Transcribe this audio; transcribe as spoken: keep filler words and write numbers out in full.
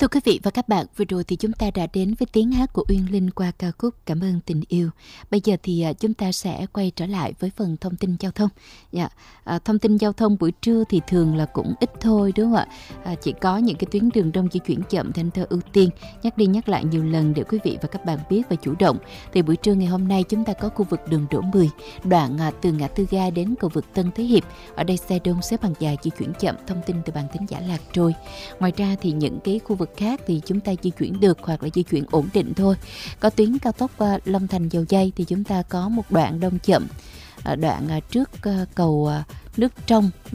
Thưa quý vị và các bạn, vừa rồi thì chúng ta đã đến với tiếng hát của Uyên Linh qua ca khúc Cảm ơn tình yêu. Bây giờ thì chúng ta sẽ quay trở lại với phần thông tin giao thông. Dạ, à, thông tin giao thông buổi trưa thì thường là cũng ít thôi đúng không ạ? À, chỉ có những cái tuyến đường đông di chuyển chậm thì anh thơ ưu tiên nhắc đi nhắc lại nhiều lần để quý vị và các bạn biết và chủ động. Thì buổi trưa ngày hôm nay chúng ta có khu vực đường Đỗ mười, đoạn à, từ ngã tư ga đến cầu vượt Tân Thế Hiệp. Ở đây xe đông xếp hàng dài di chuyển chậm, thông tin từ ban thính giả Lạc Trôi. Ngoài ra thì những cái khu vực khác thì chúng ta di chuyển được hoặc là di chuyển ổn định thôi. Có tuyến cao tốc qua Long Thành Dầu Giây thì chúng ta có một đoạn đông chậm, đoạn trước cầu Nước Trong